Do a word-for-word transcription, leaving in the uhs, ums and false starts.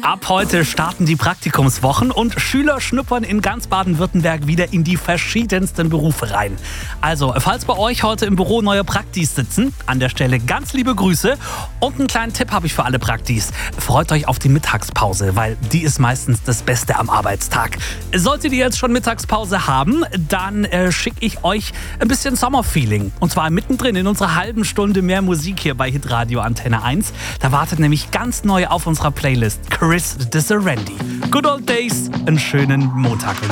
Ab heute starten die Praktikumswochen und Schüler schnuppern in ganz Baden-Württemberg wieder in die verschiedensten Berufe rein. Also, falls bei euch heute im Büro neue Praktis sitzen, an der Stelle ganz liebe Grüße und einen kleinen Tipp habe ich für alle Praktis. Freut euch auf die Mittagspause, weil die ist meistens das Beste am Arbeitstag. Solltet ihr jetzt schon Mittagspause haben, dann äh, schicke ich euch ein bisschen Sommerfeeling. Und zwar mittendrin in unserer halben Stunde mehr Musik hier bei Hitradio Antenne eins. Da wartet nämlich ganz neu auf unserer Playlist Chris Diserendi. Good Old Days, einen schönen Montag.